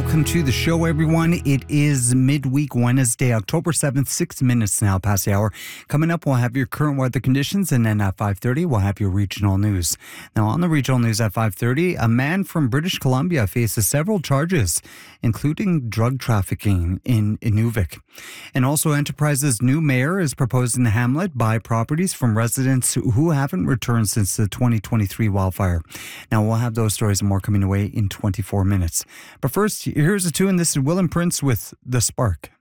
welcome to the show, everyone. It is midweek Wednesday, October 7th, 6 minutes now past the hour. Coming up, we'll have your current weather conditions, and then at 5:30, we'll have your regional news. Now, on the regional news at 5:30, a man from British Columbia faces several charges, including drug trafficking in Inuvik. And also, Enterprise's new mayor is proposing the hamlet buy properties from residents who haven't returned since the 2023 wildfire. Now, we'll have those stories and more coming away in 24 minutes. But first, here's a tune. This is Will and Prince with The Spark.